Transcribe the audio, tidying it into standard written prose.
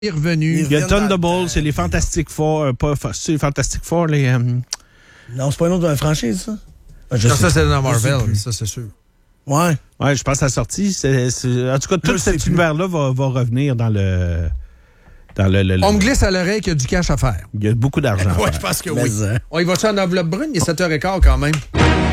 est revenu. Il y a Thunderbolts, c'est les Fantastic Four. C'est les Fantastic Four, les... Non, c'est pas une autre franchise, ça? Ça, c'est dans Marvel, ça, c'est sûr. Ouais. Ouais, je pense à la sortie. En tout cas, tout cet univers-là va revenir dans le... On me glisse à l'oreille qu'il y a du cash à faire. Il y a beaucoup d'argent à Ouais, faire. je pense que oui. On y va-tu en enveloppe brune? Il est 7h15 quand même.